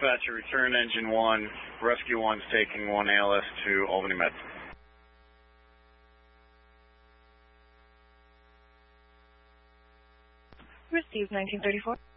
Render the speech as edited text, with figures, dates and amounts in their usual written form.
Dispatcher, return engine 1, rescue 1's taking 1 ALS to Albany Med. Received 1934.